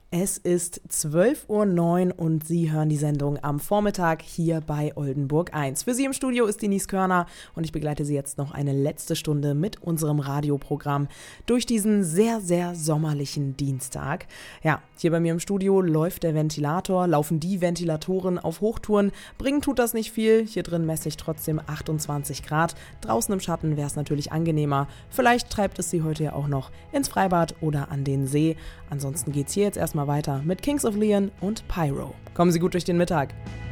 Es ist 12:09 Uhr und Sie hören die Sendung am Vormittag hier bei Oldenburg 1. Für Sie im Studio ist Denise Körner und ich begleite Sie jetzt noch eine letzte Stunde mit unserem Radioprogramm durch diesen sehr, sehr sommerlichen Dienstag. Ja, hier bei mir im Studio läuft der Ventilator, laufen die Ventilatoren auf Hochtouren. Bringen tut das nicht viel, hier drin messe ich trotzdem 28 Grad. Draußen im Schatten wäre es natürlich angenehmer. Vielleicht treibt es Sie heute ja auch noch ins Freibad oder an den See. Ansonsten geht's hier jetzt erstmal weiter mit Kings of Leon und Pyro. Kommen Sie gut durch den Mittag.